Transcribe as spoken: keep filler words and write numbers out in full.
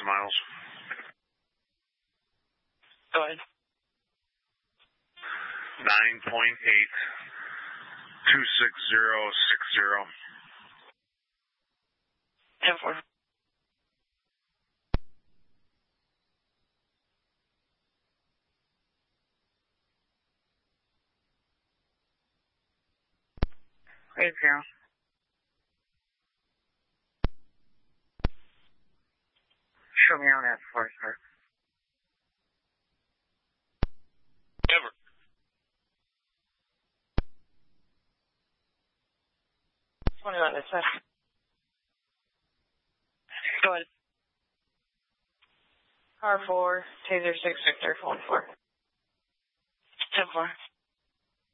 miles. Go ahead. nine point eight two six zero six zero. ten four. Eight zero. Show me on that four, sir. Ever. twenty-nine this side. Go ahead. Car four, Taser six Victor, phone four. ten four.